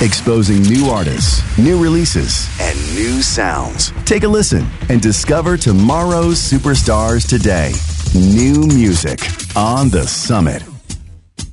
Exposing new artists, new releases, and new sounds. Take a listen and discover tomorrow's superstars today. New music on The Summit.